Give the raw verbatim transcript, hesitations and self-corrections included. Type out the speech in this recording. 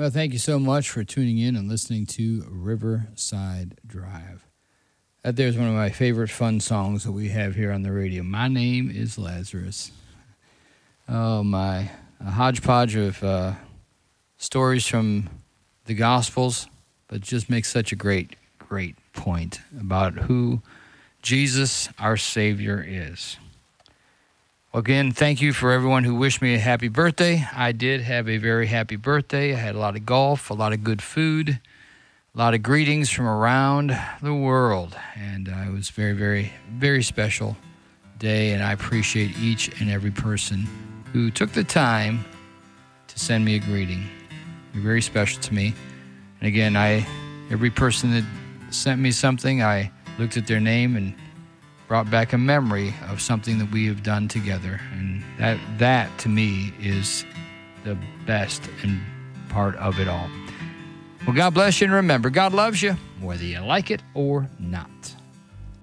Well, thank you so much for tuning in and listening to Riverside Drive. That there's one of my favorite fun songs that we have here on the radio. My Name is Lazarus. Oh, my. A hodgepodge of uh, stories from the Gospels, but just makes such a great, great point about who Jesus, our Savior, is. Well, again, thank you for everyone who wished me a happy birthday. I did have a very happy birthday. I had a lot of golf, a lot of good food, a lot of greetings from around the world, and uh, it was very, very, very special day, and I appreciate each and every person who took the time to send me a greeting. You're very special to me. And again, I every person that sent me something, I looked at their name and brought back a memory of something that we have done together. And that, that to me, is the best and part of it all. Well, God bless you, and remember, God loves you, whether you like it or not.